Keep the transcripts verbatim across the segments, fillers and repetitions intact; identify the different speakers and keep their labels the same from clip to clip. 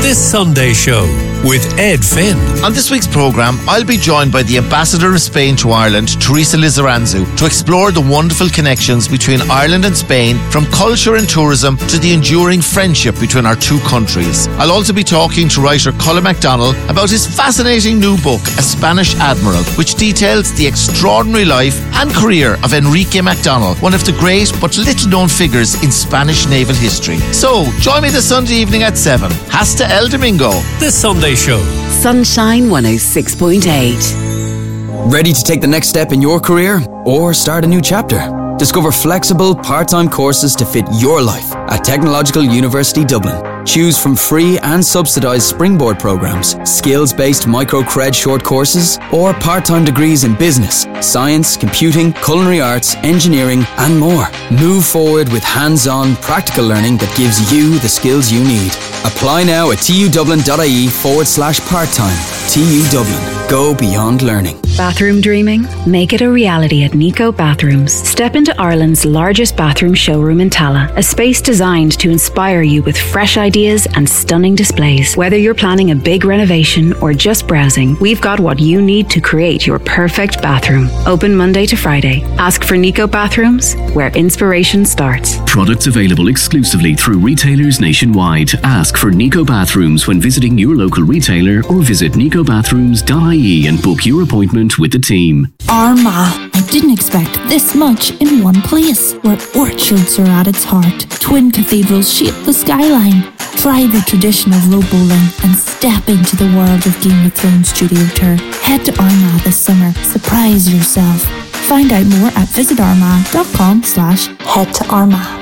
Speaker 1: This Sunday Show with Ed Finn.
Speaker 2: On this week's programme, I'll be joined by the Ambassador of Spain to Ireland, Teresa Lizaranzu, to explore the wonderful connections between Ireland and Spain, from culture and tourism to the enduring friendship between our two countries. I'll also be talking to writer Colin MacDonald about his fascinating new book, A Spanish Admiral, which details the extraordinary life and career of Enrique MacDonald, one of the great but little-known figures in Spanish naval history. So, join me this Sunday evening at seven. Hasta El Domingo.
Speaker 1: This Sunday Show.
Speaker 3: Sunshine one oh six point eight.
Speaker 4: Ready to take the next step in your career or start a new chapter? Discover flexible, part-time courses to fit your life at Technological University Dublin. Choose from free and subsidised springboard programmes, skills-based micro-cred short courses, or part-time degrees in business, science, computing, culinary arts, engineering, and more. Move forward with hands-on, practical learning that gives you the skills you need. Apply now at tudublin.ie forward slash part-time. T U Dublin. Go beyond learning.
Speaker 5: Bathroom dreaming? Make it a reality at Nico Bathrooms. Step into Ireland's largest bathroom showroom in Tala, a space designed to inspire you with fresh ideas and stunning displays. Whether you're planning a big renovation or just browsing, we've got what you need to create your perfect bathroom. Open Monday to Friday. Ask for Nico Bathrooms, where inspiration starts.
Speaker 6: Products available exclusively through retailers nationwide. Ask for Nico Bathrooms when visiting your local retailer, or visit nico bathrooms dot I E and book your appointment with the team.
Speaker 7: Armagh. I didn't expect this much in one place, where orchards are at its heart. Twin cathedrals shape the skyline. Try the tradition of rope bowling and step into the world of Game of Thrones studio tour. Head to Armagh this summer. Surprise yourself. Find out more at visitarmagh.com slash head to Armagh.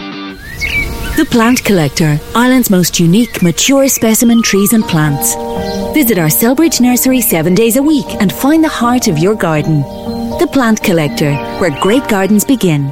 Speaker 3: The Plant Collector, Ireland's most unique, mature specimen trees and plants. Visit our Selbridge nursery seven days a week and find the heart of your garden. The Plant Collector, where great gardens begin.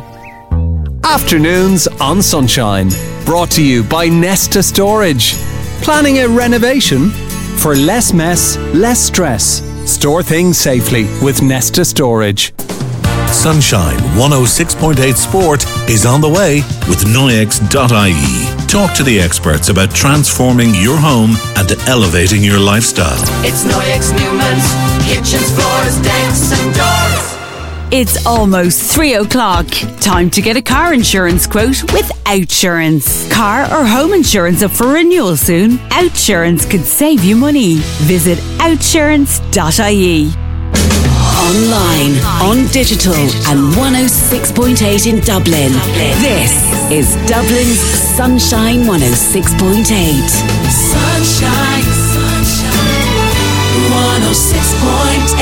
Speaker 8: Afternoons on Sunshine, brought to you by Nesta Storage. Planning a renovation? For less mess, less stress. Store things safely with Nesta Storage.
Speaker 9: Sunshine one oh six point eight Sport is on the way with Noyex dot I E. Talk to the experts about transforming your home and elevating your lifestyle.
Speaker 10: It's Noyex Newman's kitchens, floors, decks and doors.
Speaker 11: It's almost three o'clock. Time to get a car insurance quote with Outsurance. Car or home insurance up for renewal soon? Outsurance could save you money. Visit outsurance dot I E.
Speaker 3: Online, on digital, and one oh six point eight in Dublin. This is Dublin's Sunshine one oh six point eight.
Speaker 10: Sunshine, sunshine, one oh six point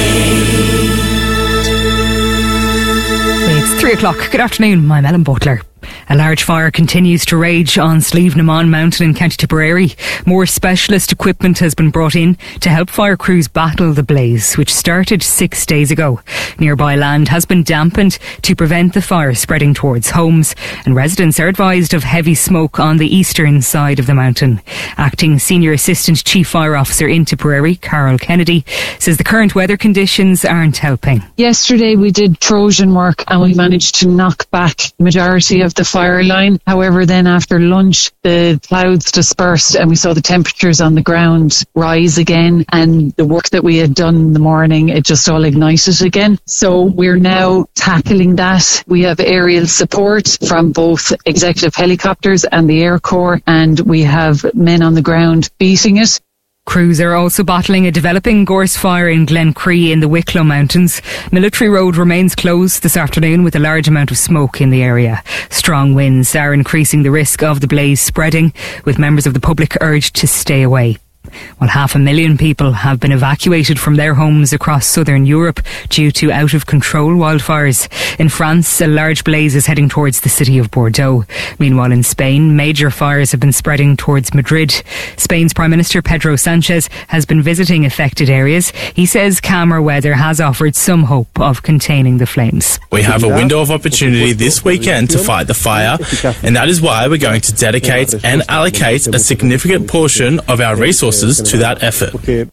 Speaker 10: eight.
Speaker 12: It's three o'clock. Good afternoon. I'm Ellen Butler. A large fire continues to rage on Slievenamon Mountain in County Tipperary. More specialist equipment has been brought in to help fire crews battle the blaze, which started six days ago. Nearby land has been dampened to prevent the fire spreading towards homes, and residents are advised of heavy smoke on the eastern side of the mountain. Acting Senior Assistant Chief Fire Officer in Tipperary, Carol Kennedy, says the current weather conditions aren't helping.
Speaker 13: Yesterday we did Trojan work and we managed to knock back the majority of the fire line. However, then after lunch, the clouds dispersed and we saw the temperatures on the ground rise again, and the work that we had done in the morning, it just all ignited again. So we're now tackling that. We have aerial support from both executive helicopters and the Air Corps, and we have men on the ground beating it.
Speaker 12: Crews are also battling a developing gorse fire in Glencree in the Wicklow Mountains. Military Road remains closed this afternoon with a large amount of smoke in the area. Strong winds are increasing the risk of the blaze spreading, with members of the public urged to stay away. Well, half a million people have been evacuated from their homes across southern Europe due to out-of-control wildfires. In France, a large blaze is heading towards the city of Bordeaux. Meanwhile, in Spain, major fires have been spreading towards Madrid. Spain's Prime Minister Pedro Sanchez has been visiting affected areas. He says calmer weather has offered some hope of containing the flames.
Speaker 14: We have a window of opportunity this weekend to fight the fire, and that is why we're going to dedicate and allocate a significant portion of our resources to that effort.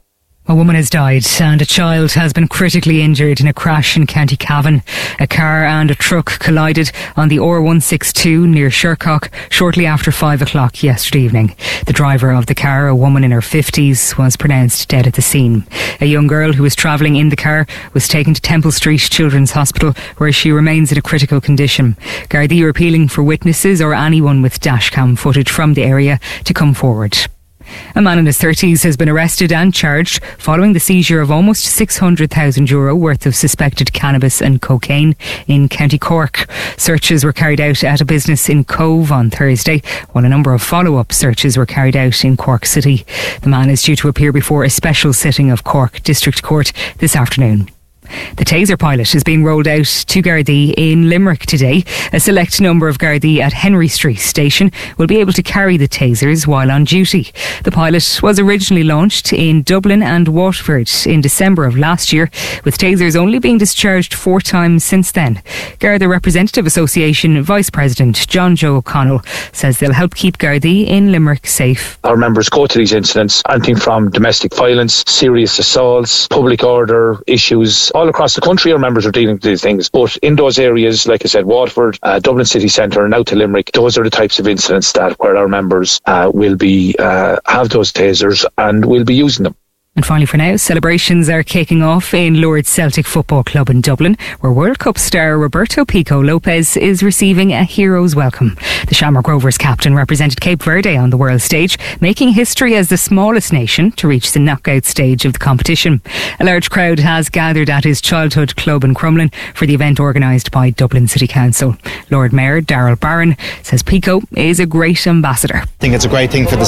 Speaker 12: A woman has died and a child has been critically injured in a crash in County Cavan. A car and a truck collided on the R one sixty-two near Shercock shortly after five o'clock yesterday evening. The driver of the car, a woman in her fifties, was pronounced dead at the scene. A young girl who was travelling in the car was taken to Temple Street Children's Hospital, where she remains in a critical condition. Gardaí are appealing for witnesses or anyone with dashcam footage from the area to come forward. A man in his thirties has been arrested and charged following the seizure of almost six hundred thousand euro worth of suspected cannabis and cocaine in County Cork. Searches were carried out at a business in Cove on Thursday, while a number of follow-up searches were carried out in Cork City. The man is due to appear before a special sitting of Cork District Court this afternoon. The Taser pilot is being rolled out to Gardaí in Limerick today. A select number of Gardaí at Henry Street Station will be able to carry the tasers while on duty. The pilot was originally launched in Dublin and Waterford in December of last year, with tasers only being discharged four times since then. Garda Representative Association Vice President John Joe O'Connell says they'll help keep Gardaí in Limerick safe.
Speaker 15: Our members go to these incidents, anything from domestic violence, serious assaults, public order issues. All across the country, our members are dealing with these things. But in those areas, like I said, Waterford, uh, Dublin City Centre and out to Limerick, those are the types of incidents that where our members uh, will be uh, have those tasers and will be using them.
Speaker 12: And finally for now, celebrations are kicking off in Lourdes Celtic Football Club in Dublin, where World Cup star Roberto Pico Lopez is receiving a hero's welcome. The Shamrock Rovers captain represented Cape Verde on the world stage, making history as the smallest nation to reach the knockout stage of the competition. A large crowd has gathered at his childhood club in Crumlin for the event organised by Dublin City Council. Lord Mayor Daryl Barron says Pico is a great ambassador.
Speaker 16: I think it's a great thing for the